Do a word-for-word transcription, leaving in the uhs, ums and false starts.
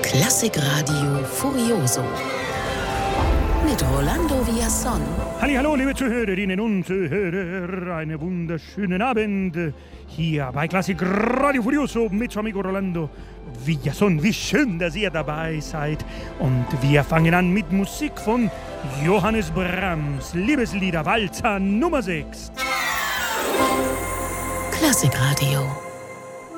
Klassikradio Furioso mit Rolando Villazón. Hallo, liebe Zuhörerinnen und Zuhörer, einen wunderschönen Abend hier bei Klassikradio Furioso mit su amigo Rolando Villazón. Wie schön, dass ihr dabei seid. Und wir fangen an mit Musik von Johannes Brahms, Liebeslieder, Walzer Nummer sechs. Klassikradio.